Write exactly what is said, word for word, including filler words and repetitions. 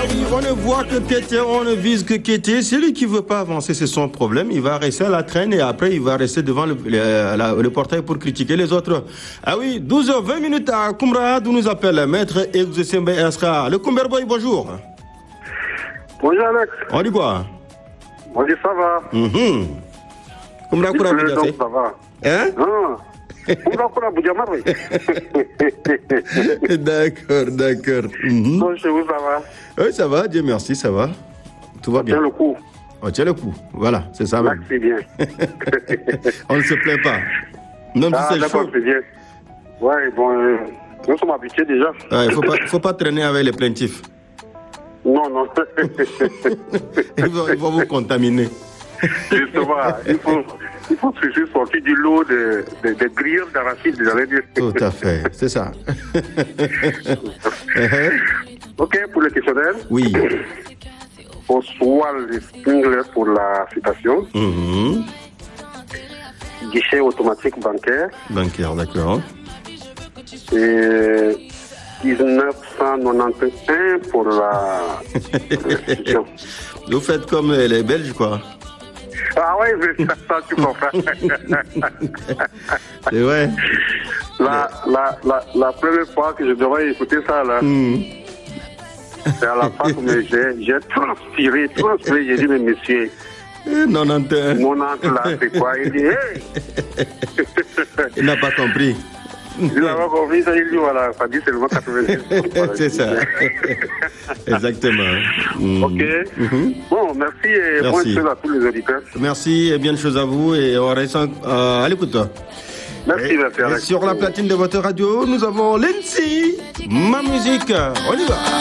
oui, on ne voit que Kété, on ne vise que Kété. Celui qui ne veut pas avancer, c'est son problème. Il va rester à la traîne et après, il va rester devant le, le, la, le portail pour critiquer les autres. Ah oui, douze heures vingt minutes à Koumra, d'où nous appelle Maître Exesembe Esra. Le Kumberboy, bonjour. Bonjour Alex. On dit quoi? On dit ça va. Mm-hmm. Koumra Koura Boudjassé. Ça va. Hein? Ah. Koumra Koura Boudjamar, oui. D'accord, d'accord. Mm-hmm. Donc, chez vous, ça va? Oui, ça va, Dieu merci, ça va. Tout va on bien. Tiens le coup. On tient le coup. Voilà, c'est ça même. C'est bien. On ne se plaint pas. Même ah, si c'est d'accord, chaud. c'est bien. Ouais, bon, euh, nous sommes habitués déjà. Il ne faut pas, faut pas traîner avec les plaintifs. Non, non. ils, vont, ils vont vous contaminer. Justement, il faut, il faut se sortir du lot de, de, de grillons d'arachide, j'allais dire. Tout à fait, c'est ça. Ok, pour le questionnaire. Oui. Oswald Spingler pour la citation. Mm-hmm. Guichet automatique bancaire. Bancaire, d'accord. Et dix-neuf cent quatre-vingt-onze pour la restitution. Vous faites comme les Belges, quoi. Ah ouais, mais ça, ça tu comprends. C'est vrai. La, la, la, la première fois que je devrais écouter ça, là, mm. c'est à la fac, mais j'ai, j'ai transpiré, transpiré. J'ai dit, mais monsieur, quatre-vingt-onze. mon oncle là, c'est quoi? Il dit, hey! Il n'a pas compris. Il n'a pas compris, ça, il dit, voilà, ça dit seulement quatre-vingt-six. Voilà, c'est ça. Exactement. Mm. Ok. Mm-hmm. Bon, merci et merci. bonne chose à tous les auditeurs. Merci et bien de choses à vous et on reste euh, à l'écoute. Merci, et, merci. Et sur la platine de votre radio, nous avons Lindsay, ma musique. On y va.